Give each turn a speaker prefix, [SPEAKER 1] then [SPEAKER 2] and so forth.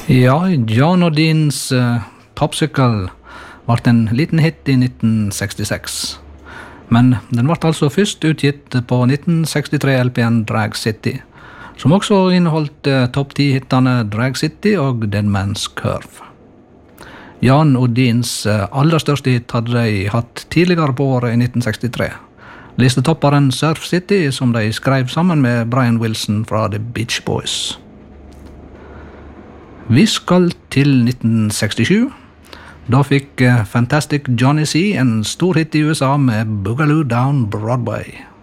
[SPEAKER 1] Ja, Jan Odins Popsicle ble en liten hit i 1966. Men den ble altså først utgitt på 1963-LPN Drag City, som også inneholdt topp 10-hittene Drag City og Dead Man's Curve. Jan Odins aller største hit hadde de hatt tidligere på året i 1963. Listetopperen Surf City, som de skrev sammen med Brian Wilson fra The Beach Boys. Vi skal til 1967. Da fikk Fantastic Johnny C en stor hit i USA med Boogaloo Down Broadway.